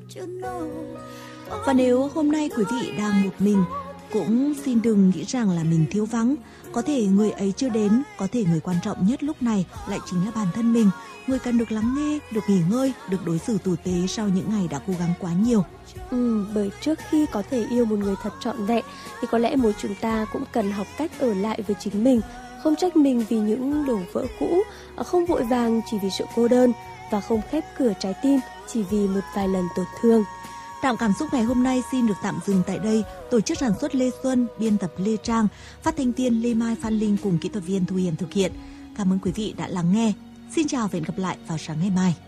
Và nếu hôm nay quý vị đang một mình, cũng xin đừng nghĩ rằng là mình thiếu vắng. Có thể người ấy chưa đến, có thể người quan trọng nhất lúc này lại chính là bản thân mình. Người cần được lắng nghe, được nghỉ ngơi, được đối xử tử tế sau những ngày đã cố gắng quá nhiều. Bởi trước khi có thể yêu một người thật trọn vẹn thì có lẽ mỗi chúng ta cũng cần học cách ở lại với chính mình, không trách mình vì những đổ vỡ cũ, không vội vàng chỉ vì sự cô đơn và không khép cửa trái tim chỉ vì một vài lần tổn thương. Trạm cảm xúc ngày hôm nay xin được tạm dừng tại đây. Tổ chức sản xuất Lê Xuân, biên tập Lê Trang, phát thanh viên Lê Mai, Phan Linh cùng kỹ thuật viên Thu Hiền thực hiện. Cảm ơn quý vị đã lắng nghe. Xin chào và hẹn gặp lại vào sáng ngày mai.